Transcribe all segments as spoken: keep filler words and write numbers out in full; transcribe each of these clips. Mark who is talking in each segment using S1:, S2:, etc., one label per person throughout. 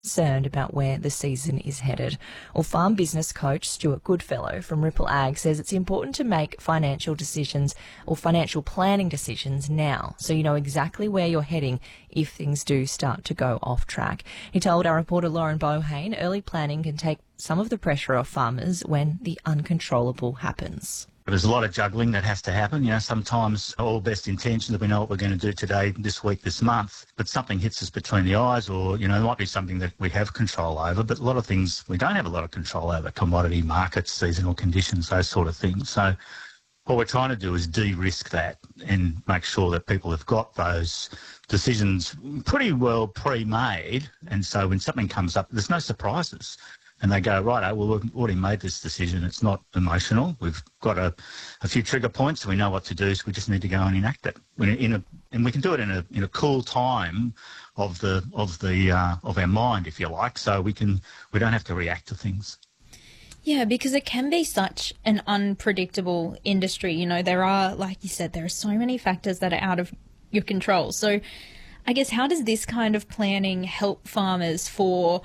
S1: concerned about where the season is headed. Well, farm business coach Stuart Goodfellow from Ripple Ag says it's important to make financial decisions or financial planning decisions now, so you know exactly where you're heading if things do start to go off track. He told our reporter Lauren Bohane early planning can take some of the pressure off farmers when the uncontrollable happens.
S2: There's a lot of juggling that has to happen. You know, sometimes all best intentions, we know what we're going to do today, this week, this month, but something hits us between the eyes, or, you know, there might be something that we have control over, but a lot of things we don't have a lot of control over, commodity markets, seasonal conditions, those sort of things. So what we're trying to do is de-risk that and make sure that people have got those decisions pretty well pre-made, and so when something comes up, there's no surprises. And they go, right, well, we've already made this decision. It's not emotional. We've got a, a few trigger points. We know what to do, so we just need to go and enact it. In, in a, and we can do it in a in a cool time of the of the uh, of our mind, if you like. So we can we don't have to react to things.
S3: Yeah, because it can be such an unpredictable industry. You know, there are, like you said, there are so many factors that are out of your control. So, I guess how does this kind of planning help farmers for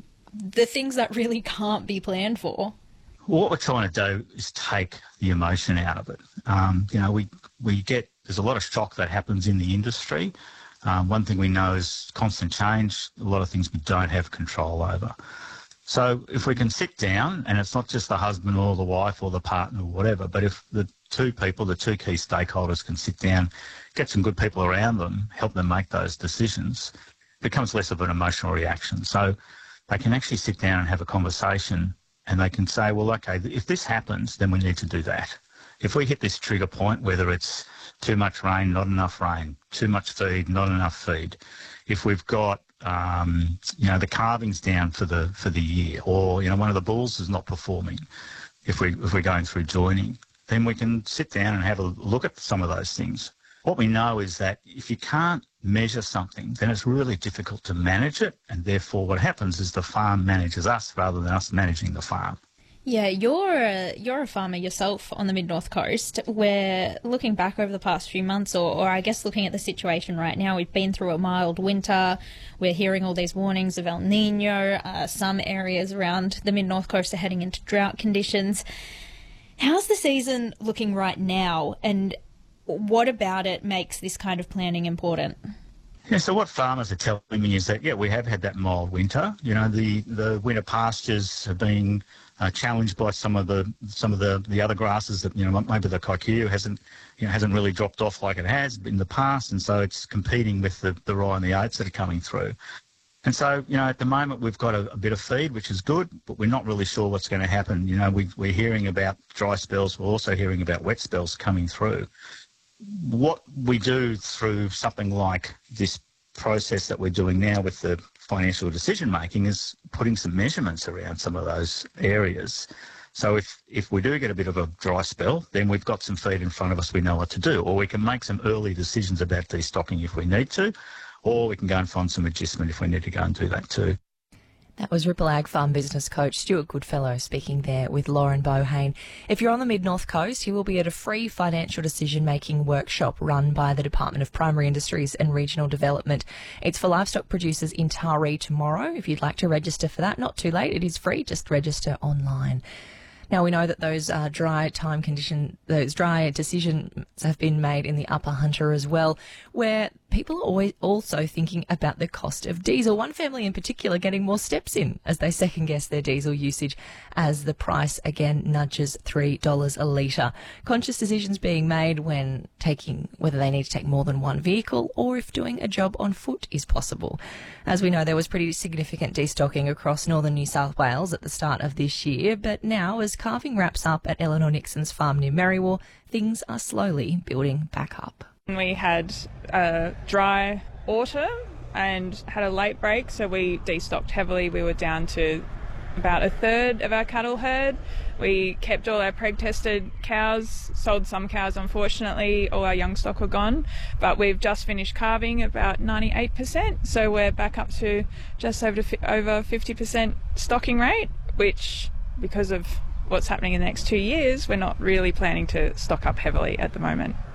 S3: the things that really can't be planned for?
S2: What we're trying to do is take the emotion out of it. Um, you know, we, we get, there's a lot of shock that happens in the industry. Um, one thing we know is constant change, a lot of things we don't have control over. So if we can sit down, and it's not just the husband or the wife or the partner or whatever, but if the two people, the two key stakeholders can sit down, get some good people around them, help them make those decisions, it becomes less of an emotional reaction. So they can actually sit down and have a conversation, and they can say, well, okay, if this happens, then we need to do that. If we hit this trigger point, whether it's too much rain, not enough rain, too much feed, not enough feed, if we've got, um, you know, the calving's down for the for the year, or, you know, one of the bulls is not performing, if, we, if we're going through joining, then we can sit down and have a look at some of those things. What we know is that if you can't measure something, then it's really difficult to manage it, and therefore what happens is the farm manages us rather than us managing the farm.
S3: Yeah, you're a, you're a farmer yourself on the Mid-North Coast, where looking back over the past few months, or, or I guess looking at the situation right now, we've been through a mild winter, we're hearing all these warnings of El Nino, uh, some areas around the Mid-North Coast are heading into drought conditions. How's the season looking right now, and what about it makes this kind of planning important?
S2: Yeah, so what farmers are telling me is that, yeah, we have had that mild winter. You know, the, the winter pastures have been uh, challenged by some of the some of the, the other grasses that, you know, maybe the kikuyu hasn't, you know, hasn't really dropped off like it has in the past, and so it's competing with the, the rye and the oats that are coming through. And so, you know, at the moment we've got a, a bit of feed, which is good, but we're not really sure what's going to happen. You know, we, we're hearing about dry spells, we're also hearing about wet spells coming through. What we do through something like this process that we're doing now with the financial decision making is putting some measurements around some of those areas. So if, if we do get a bit of a dry spell, then we've got some feed in front of us, we know what to do, or we can make some early decisions about destocking if we need to, or we can go and find some adjustment if we need to go and do that too.
S1: That was Ripple Ag Farm Business Coach Stuart Goodfellow speaking there with Lauren Bohane. If you're on the Mid-North Coast, he will be at a free financial decision-making workshop run by the Department of Primary Industries and Regional Development. It's for livestock producers in Taree tomorrow. If you'd like to register for that, not too late. It is free. Just register online. Now, we know that those uh, dry time condition, those dry decisions have been made in the Upper Hunter as well, where people are always also thinking about the cost of diesel. One family in particular getting more steps in as they second guess their diesel usage as the price again nudges three dollars a litre. Conscious decisions being made when taking, whether they need to take more than one vehicle or if doing a job on foot is possible. As we know, there was pretty significant destocking across northern New South Wales at the start of this year, but now as calving wraps up at Eleanor Nixon's farm near Merriwa, things are slowly building back up.
S4: We had a dry autumn and had a late break, so we destocked heavily. We were down to about a third of our cattle herd. We kept all our preg-tested cows, sold some cows unfortunately, all our young stock were gone, but we've just finished calving about ninety-eight percent, so we're back up to just over, over fifty percent stocking rate, which, because of what's happening in the next two years, we're not really planning to stock up heavily at the moment.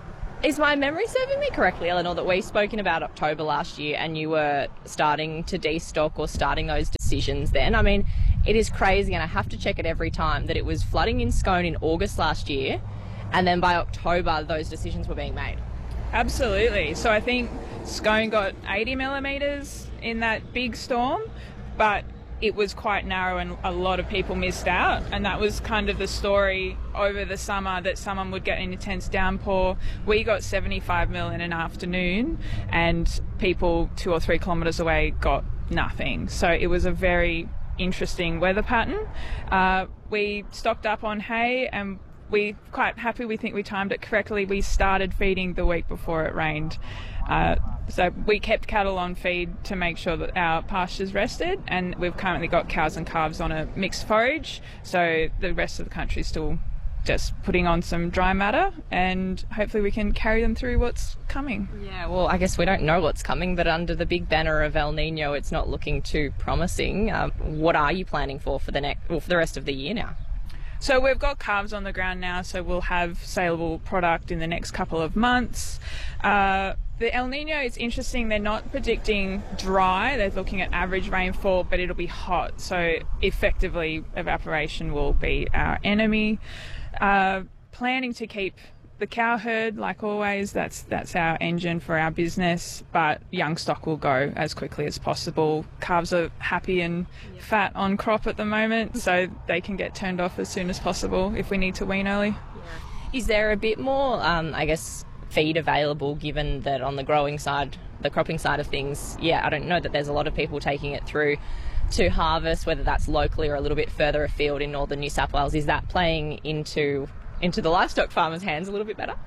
S5: Is my memory serving me correctly, Eleanor, that we've spoken about October last year and you were starting to destock or starting those decisions then? I mean, it is crazy, and I have to check it every time, that it was flooding in Scone in August last year, and then by October those decisions were being made.
S4: Absolutely. So I think Scone got eighty millimetres in that big storm, but it was quite narrow and a lot of people missed out, and that was kind of the story over the summer, that someone would get an intense downpour. We got seventy-five mil in an afternoon, and people two or three kilometres away got nothing. So it was a very interesting weather pattern. Uh, we stocked up on hay, and we're quite happy. We think we timed it correctly. We started feeding the week before it rained. Uh, so we kept cattle on feed to make sure that our pastures rested, and we've currently got cows and calves on a mixed forage, so the rest of the country is still just putting on some dry matter, and hopefully we can carry them through what's coming.
S5: Yeah, well, I guess we don't know what's coming, but under the big banner of El Nino, it's not looking too promising. Um, what are you planning for for the next, well, for the rest of the year now?
S4: So we've got calves on the ground now, so we'll have saleable product in the next couple of months. Uh, the El Nino is interesting. They're not predicting dry. They're looking at average rainfall, but it'll be hot. So effectively, evaporation will be our enemy. Uh, planning to keep the cow herd, like always. That's that's our engine for our business, but young stock will go as quickly as possible. Calves are happy and fat on crop at the moment, so they can get turned off as soon as possible if we need to wean early.
S5: Is there a bit more, um, I guess, feed available, given that on the growing side, the cropping side of things, yeah, I don't know that there's a lot of people taking it through to harvest, whether that's locally or a little bit further afield in northern New South Wales. Is that playing into into the livestock farmers' hands a little bit better?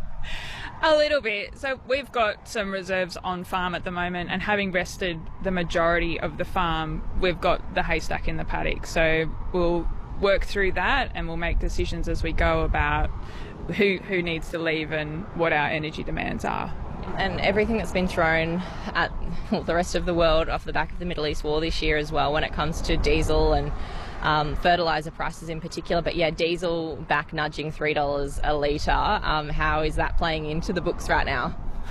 S4: A little bit. So we've got some reserves on farm at the moment, and having rested the majority of the farm, we've got the haystack in the paddock. So we'll work through that, and we'll make decisions as we go about who who needs to leave and what our energy demands are.
S5: And everything that's been thrown at well, the rest of the world off the back of the Middle East war this year as well, when it comes to diesel and um, fertiliser prices in particular. But yeah, diesel back nudging three dollars a litre. Um, how is that playing into the books right now?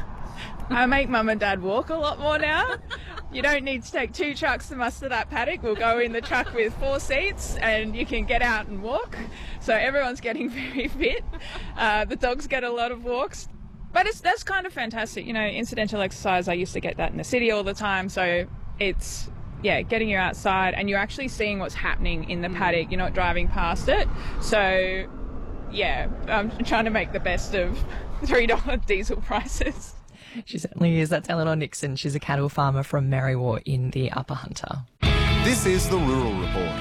S4: I make mum and dad walk a lot more now. You don't need to take two trucks to muster that paddock. We'll go in the truck with four seats and you can get out and walk. So everyone's getting very fit. Uh, the dogs get a lot of walks. But it's that's kind of fantastic. You know, incidental exercise, I used to get that in the city all the time. So it's, yeah, getting you outside and you're actually seeing what's happening in the paddock. You're not driving past it. So, yeah, I'm trying to make the best of three dollars diesel prices.
S1: She certainly is. That's Eleanor Nixon. She's a cattle farmer from Merriwa in the Upper Hunter.
S6: This is the Rural Report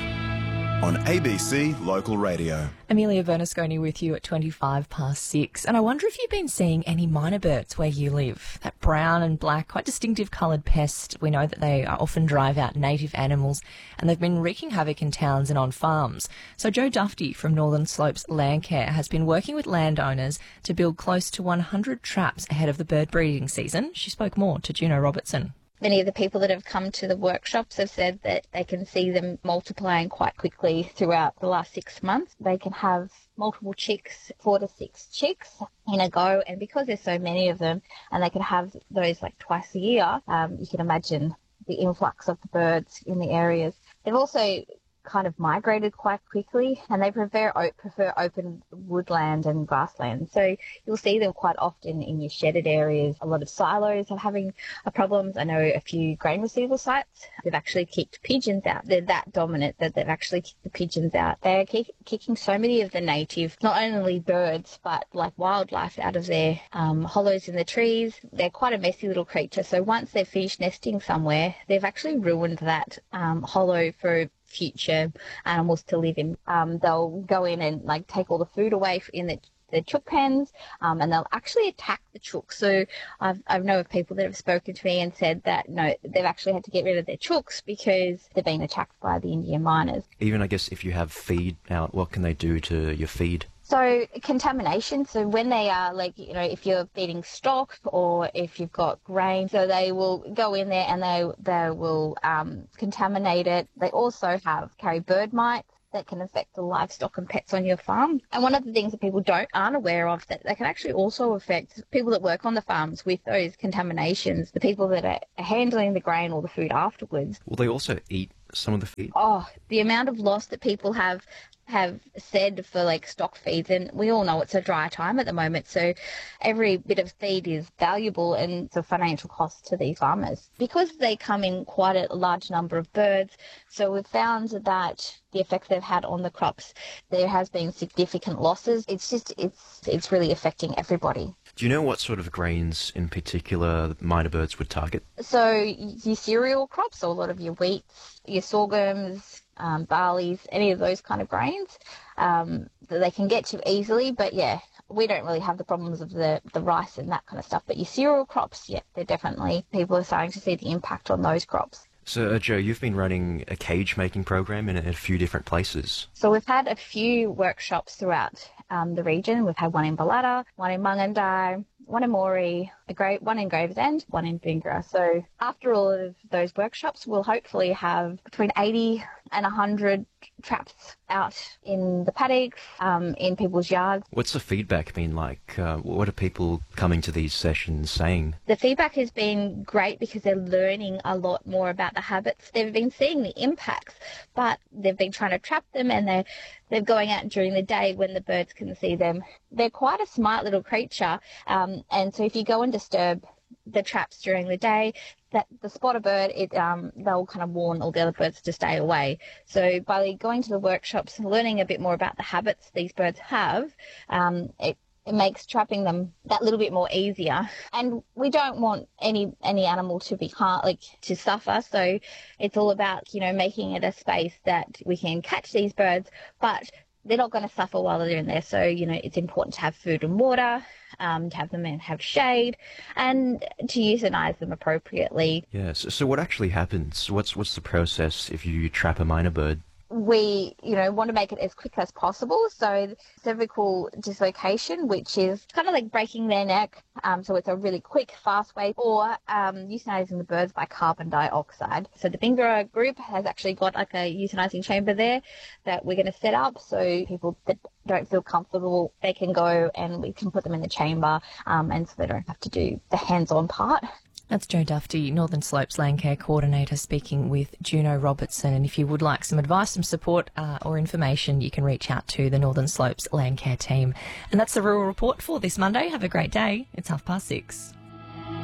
S6: on A B C Local Radio.
S1: Amelia Bernasconi with you at twenty-five past six. And I wonder if you've been seeing any minor birds where you live. That brown and black, quite distinctive coloured pest. We know that they often drive out native animals, and they've been wreaking havoc in towns and on farms. So Jo Dufty from Northern Slopes Landcare has been working with landowners to build close to one hundred traps ahead of the bird breeding season. She spoke more to Juno Robertson.
S7: Many of the people that have come to the workshops have said that they can see them multiplying quite quickly throughout the last six months. They can have multiple chicks, four to six chicks in a go, and because there's so many of them and they can have those like twice a year, um, you can imagine the influx of the birds in the areas. They've also kind of migrated quite quickly, and they prefer prefer open woodland and grassland. So you'll see them quite often in your shedded areas. A lot of silos are having a problem. I know a few grain receival sites, they've actually kicked pigeons out. They're that dominant that they've actually kicked the pigeons out. They're kick, kicking so many of the native, not only birds, but like wildlife out of their um, hollows in the trees. They're quite a messy little creature. So once they've finished nesting somewhere, they've actually ruined that um, hollow for future animals to live in. Um, they'll go in and like take all the food away in the, the chook pens, um, and they'll actually attack the chooks. So I've I know of people that have spoken to me and said that no, they've actually had to get rid of their chooks because they've been attacked by the Indian miners.
S8: Even I guess if you have feed out, what can they do to your feed?
S7: So contamination, so when they are like, you know, if you're feeding stock or if you've got grain, so they will go in there and they they will um, contaminate it. They also have carry bird mites. that can affect the livestock and pets on your farm. And one of the things that people don't aren't aware of, that they can actually also affect people that work on the farms with those contaminations, the people that are handling the grain or the food afterwards.
S8: Will they also eat some of the feed?
S7: Oh, the amount of loss that people have have said for like stock feeds, and we all know it's a dry time at the moment, so every bit of feed is valuable and it's a financial cost to these farmers because they come in quite a large number of birds. So we've found that the effects they've had on the crops, there has been significant losses. It's just it's it's really affecting everybody.
S8: Do you know what sort of grains in particular minor birds would target?
S7: So your cereal crops, so a lot of your wheats, your sorghums, um, barleys, any of those kind of grains, um, that they can get to easily. But yeah, we don't really have the problems of the, the rice and that kind of stuff. But your cereal crops, yeah, they're definitely, people are starting to see the impact on those crops.
S8: So, uh, Jo, you've been running a cage making program in a, in a few different places.
S7: So we've had a few workshops throughout um, the region. We've had one in Balata, one in Mungandai, one in Moree, a great one in Gravesend, one in Bingra. So after all of those workshops, we'll hopefully have between eighty and one hundred traps out in the paddock, um, in people's yards.
S8: What's the feedback been like? Uh, what are people coming to these sessions saying?
S7: The feedback has been great because they're learning a lot more about the habits. They've been seeing the impacts, but they've been trying to trap them, and they're, they're going out during the day when the birds can see them. They're quite a smart little creature, um, and so if you go and disturb the traps during the day, that the spotter bird, it um, they'll kind of warn all the other birds to stay away. So by going to the workshops and learning a bit more about the habits these birds have, um, it it makes trapping them that little bit more easier. And we don't want any any animal to be hard, like to suffer. So it's all about, you know, making it a space that we can catch these birds, but they're not going to suffer while they're in there. So, you know, it's important to have food and water, um, to have them and have shade, and to euthanize them appropriately.
S8: Yes. So, so what actually happens? What's what's the process if you trap a minor bird?
S7: We, you know, want to make it as quick as possible. So cervical dislocation, which is kind of like breaking their neck. Um, so it's a really quick, fast way, or um, euthanizing the birds by carbon dioxide. So the Bingra group has actually got like a euthanizing chamber there that we're going to set up. So people that don't feel comfortable, they can go and we can put them in the chamber, um, and so they don't have to do the hands-on part.
S1: That's Jo Dufty, Northern Slopes Land Care Coordinator, speaking with Juno Robertson. And if you would like some advice, some support uh, or information, you can reach out to the Northern Slopes Land Care team. And that's the Rural Report for this Monday. Have a great day. It's half past six.